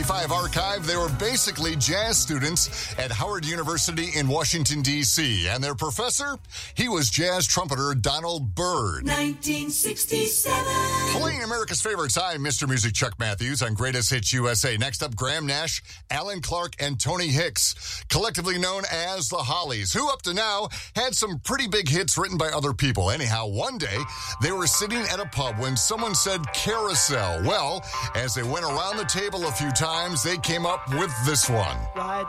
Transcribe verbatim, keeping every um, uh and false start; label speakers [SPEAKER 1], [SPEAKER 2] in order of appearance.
[SPEAKER 1] seventy-five archive, they were basically jazz students at Howard University in Washington, D C And their professor, he was jazz trumpeter Donald Byrd.
[SPEAKER 2] nineteen sixty-seven.
[SPEAKER 1] Playing America's favorite time, Mister Music Chuck Matthews on Greatest Hits U S A. Next up, Graham Nash, Alan Clark, and Tony Hicks, collectively known as the Hollies, who up to now had some pretty big hits written by other people. Anyhow, one day, they were sitting at a pub when someone said carousel. Well, as they went around the table a few times, they came up with this one.
[SPEAKER 3] Ride